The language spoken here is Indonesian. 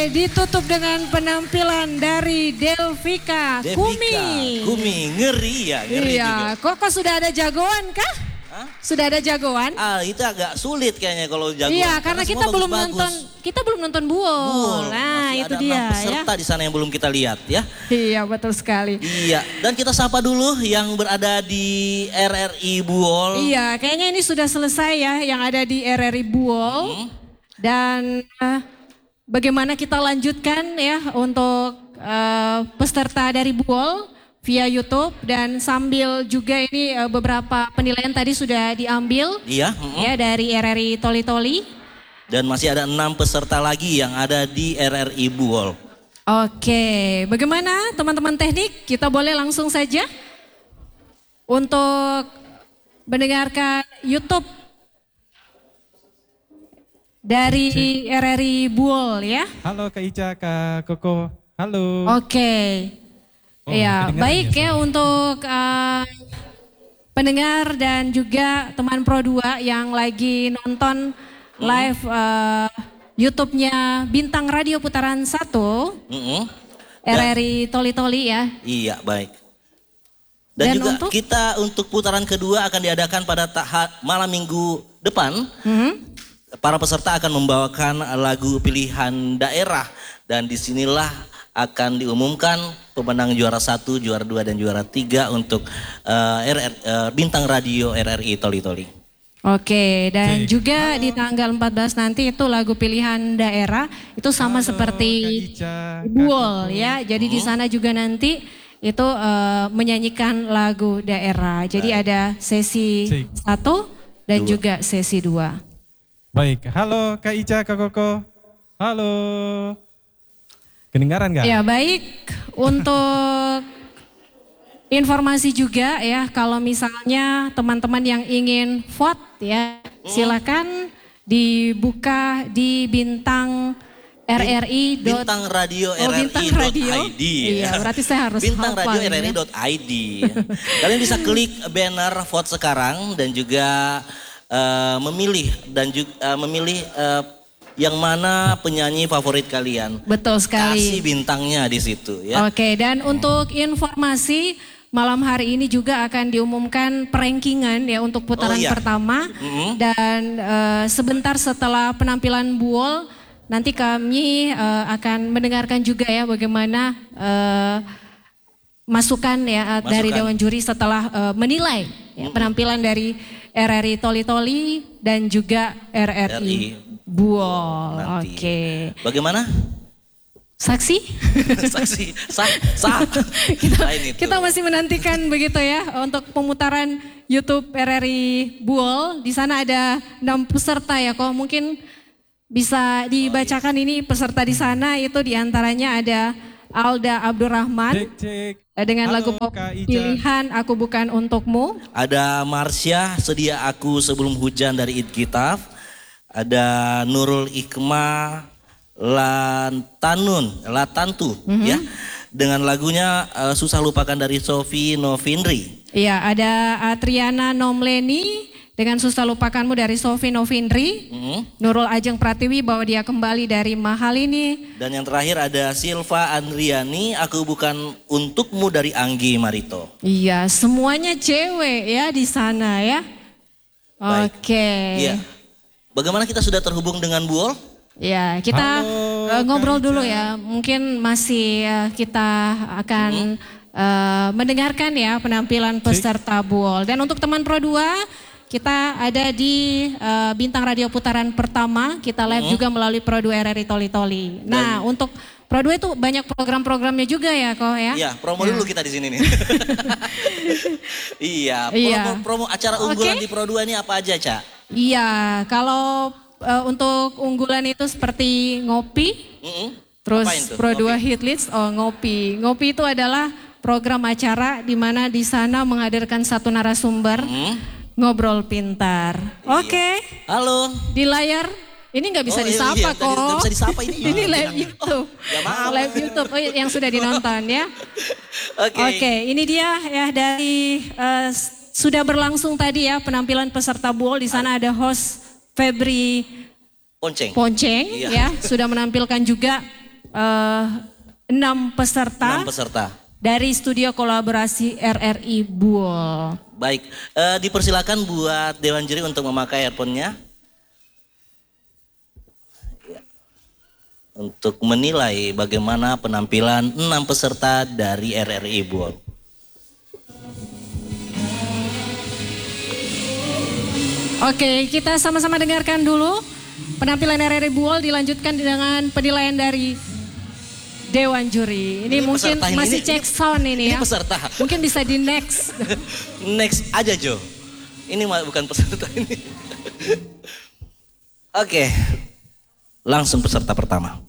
ditutup dengan penampilan dari Delvika Kumi. Kumi, ngeri ya, ngeri iya, juga. kok sudah ada jagoan kah? Hah? Sudah ada jagoan? Itu agak sulit kayaknya kalau jagoan. Iya, karena kita belum nonton, Buol. Nah, masih itu ada dia 6 peserta ya. di sana yang belum kita lihat ya. Iya, betul sekali. Iya, dan kita sapa dulu yang berada di RRI Buol. Iya, kayaknya ini sudah selesai ya yang ada di RRI Buol. Dan bagaimana kita lanjutkan ya untuk peserta dari Buol via YouTube, dan sambil juga ini beberapa penilaian tadi sudah diambil Iya. ya dari RRI Toli-Toli. Dan masih ada 6 peserta lagi yang ada di RRI Buol. Oke, bagaimana teman-teman teknik? Kita boleh langsung saja untuk mendengarkan YouTube dari RRI Buol ya. Halo Kak Ica, Kak Koko. Halo. Oke. Ya, baik ya untuk pendengar dan juga teman Pro 2 yang lagi nonton live YouTube-nya Bintang Radio Putaran 1. RRI Toli-Toli ya. Iya, baik. Dan juga kita untuk putaran kedua akan diadakan pada malam minggu depan. Para peserta akan membawakan lagu pilihan daerah, dan disinilah akan diumumkan pemenang juara 1, juara 2, dan juara 3 untuk Bintang Radio RRI Toli-Toli. Oke, dan juga di tanggal 14 nanti itu lagu pilihan daerah itu sama seperti Buol ya. Jadi di sana juga nanti itu menyanyikan lagu daerah. Jadi ada sesi 1 dan juga sesi 2. Baik, halo Kak Ica, Kak Koko. Halo. Kedengaran gak? Ya baik, untuk informasi juga ya, kalau misalnya teman-teman yang ingin vote ya, silakan dibuka di Bintang RRI. Bintang Radio RRI.id. Iya, berarti saya harus Bintang hafal Radio RRI.id. Kalian bisa klik banner vote sekarang dan juga memilih yang mana penyanyi favorit kalian. Betul sekali. Kasih bintangnya di situ ya. Oke, dan untuk informasi malam hari ini juga akan diumumkan perankingan ya untuk putaran pertama. Dan sebentar setelah penampilan Buol nanti kami akan mendengarkan juga ya bagaimana masukan ya dari Dewan Juri setelah menilai ya, penampilan dari RRI Toli-Toli dan juga RRI Buol. Oke. Bagaimana? Saksi? Saksi, sah. Kita masih menantikan begitu ya untuk pemutaran YouTube RRI Buol. Di sana ada 6 peserta ya kok. Mungkin bisa dibacakan ini peserta di sana, itu diantaranya ada Alda Abdurrahman dengan lagu pop pilihan Aku Bukan Untukmu. Ada Marsha, Sedia Aku Sebelum Hujan dari Id Gitaf. Ada Nurul Ikma Latantu ya, dengan lagunya Susah Lupakan dari Sofi Novindri. Iya, ada Atriana Nomleni dengan Susah Lupakanmu dari Sofi Novindri. Nurul Ajeng Pratiwi Bawa Dia Kembali dari Mahal Ini. Dan yang terakhir ada Silva Andriani Aku Bukan Untukmu dari Anggi Marito. Iya, semuanya cewek ya di sana ya. Oke. Iya. Bagaimana kita sudah terhubung dengan Buol? Ya, kita ngobrol dulu ya. Mungkin masih kita akan mendengarkan ya penampilan peserta Buol. Dan untuk teman Pro 2, kita ada di Bintang Radio Putaran pertama. Kita live juga melalui Pro 2 RRI Toli-Toli. Nah, untuk Pro 2 itu banyak program-programnya juga ya kok ya. Iya, promo dulu kita di sini nih. Promo acara unggulan di Pro 2 ini apa aja, Ca? Iya, kalau untuk unggulan itu seperti ngopi, terus Pro 2 Hit List, ngopi. Ngopi itu adalah program acara di mana di sana menghadirkan satu narasumber, ngobrol pintar. Oke. Halo. Di layar ini nggak bisa disapa kok. Nggak bisa disapa ini. Ini live YouTube. Live YouTube yang sudah dinonton ya. Oke, ini dia ya dari sudah berlangsung tadi ya penampilan peserta Buol. Di sana ada host Febri Ponceng ya, sudah menampilkan juga 6 peserta. 6 peserta. Dari studio kolaborasi RRI Buol. Baik, dipersilakan buat Dewan Juri untuk memakai earphone-nya. Untuk menilai bagaimana penampilan 6 peserta dari RRI Buol. Oke, kita sama-sama dengarkan dulu penampilan RRI Buol, dilanjutkan dengan penilaian dari Dewan Juri. Ini mungkin masih cek sound ini ya. Ini peserta. Mungkin bisa di next. Next aja Jo. Ini bukan peserta ini. Oke, langsung peserta pertama.